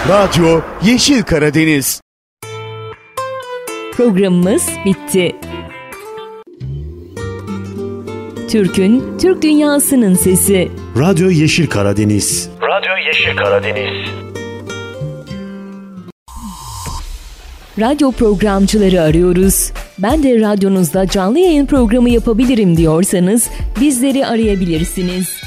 Radyo Yeşil Karadeniz. Programımız bitti. Türk'ün, Türk dünyasının sesi. Radyo Yeşil Karadeniz. Radyo Yeşil Karadeniz. Radyo programcıları arıyoruz. Ben de radyonuzda canlı yayın programı yapabilirim diyorsanız bizleri arayabilirsiniz.